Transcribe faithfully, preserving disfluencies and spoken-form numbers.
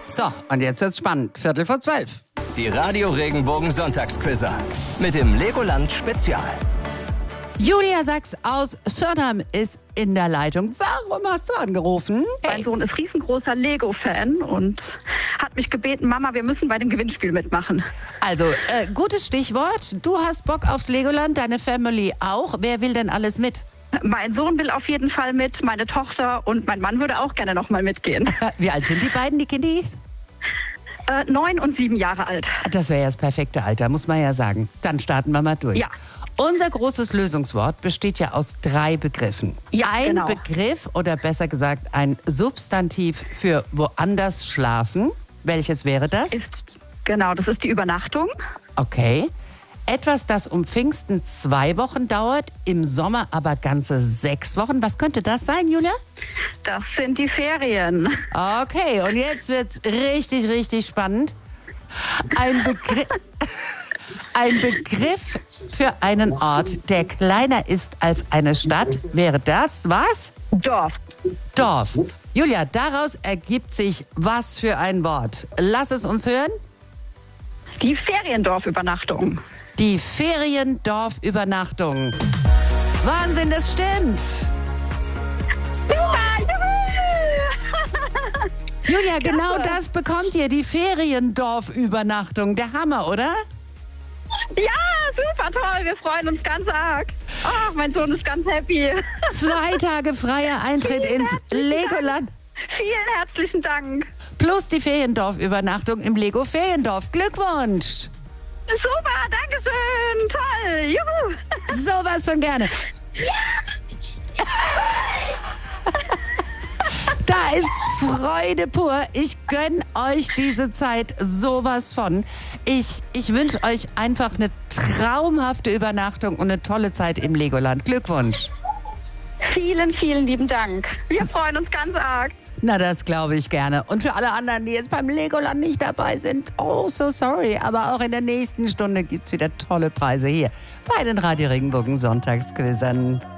So, und jetzt wird's spannend. Viertel vor zwölf. Die Radio Regenbogen Sonntagsquizzer mit dem Legoland Spezial. Julia Sachs aus Fördam ist in der Leitung. Warum hast du angerufen? Mein Sohn ist riesengroßer Lego-Fan und hat mich gebeten, Mama, wir müssen bei dem Gewinnspiel mitmachen. Also, äh, gutes Stichwort. Du hast Bock aufs Legoland, deine Family auch. Wer will denn alles mit? Mein Sohn will auf jeden Fall mit, meine Tochter und mein Mann würde auch gerne noch mal mitgehen. Wie alt sind die beiden, die Kindis? Äh, neun und sieben Jahre alt. Das wäre ja das perfekte Alter, muss man ja sagen. Dann starten wir mal durch. Ja. Unser großes Lösungswort besteht ja aus drei Begriffen. Ja, ein genau. Begriff oder besser gesagt ein Substantiv für woanders schlafen. Welches wäre das? Ist, genau, das ist die Übernachtung. Okay. Etwas, das um Pfingsten zwei Wochen dauert, im Sommer aber ganze sechs Wochen. Was könnte das sein, Julia? Das sind die Ferien. Okay, und jetzt wird's richtig, richtig spannend. Ein Begriff, ein Begriff für einen Ort, der kleiner ist als eine Stadt, wäre das was? Dorf. Dorf. Julia, daraus ergibt sich was für ein Wort. Lass es uns hören. Die Feriendorfübernachtung. Die Feriendorfübernachtung. Wahnsinn, das stimmt. Ja, juhu! Julia, genau das bekommt ihr, die Feriendorfübernachtung. Der Hammer, oder? Ja, super toll. Wir freuen uns ganz arg. Ach, mein Sohn ist ganz happy. Zwei Tage freier Eintritt Vielen ins herzlichen Legoland. Vielen herzlichen Dank. Plus die Feriendorfübernachtung im Lego Feriendorf. Glückwunsch. Super, danke schön. Toll. Juhu. Sowas von gerne. Da ist Freude pur. Ich gönn euch diese Zeit sowas von. Ich, ich wünsche euch einfach eine traumhafte Übernachtung und eine tolle Zeit im Legoland. Glückwunsch. Vielen, vielen lieben Dank. Wir freuen uns ganz arg. Na, das glaube ich gerne. Und für alle anderen, die jetzt beim Legoland nicht dabei sind, oh, so sorry. Aber auch in der nächsten Stunde gibt es wieder tolle Preise hier bei den Radio Regenbogen Sonntagsquizzern.